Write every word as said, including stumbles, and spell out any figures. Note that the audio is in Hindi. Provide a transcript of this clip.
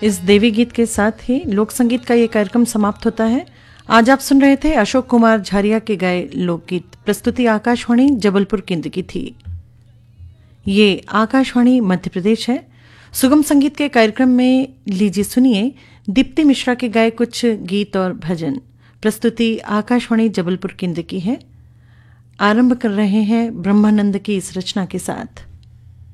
इस देवी गीत के साथ ही लोक संगीत का ये कार्यक्रम समाप्त होता है। आज आप सुन रहे थे अशोक कुमार झारिया के गाए लोकगीत। प्रस्तुति आकाशवाणी जबलपुर केंद्र की थी। ये आकाशवाणी मध्य प्रदेश है। सुगम संगीत के कार्यक्रम में लीजिए सुनिए दीप्ति मिश्रा के गाए कुछ गीत और भजन। प्रस्तुति आकाशवाणी जबलपुर केंद्र की है। आरंभ कर रहे हैं ब्रह्मानंद की इस रचना के साथ।